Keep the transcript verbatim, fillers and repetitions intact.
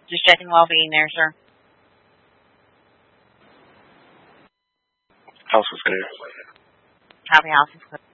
Just checking well-being there, sir. House is clear. Copy, house is clear.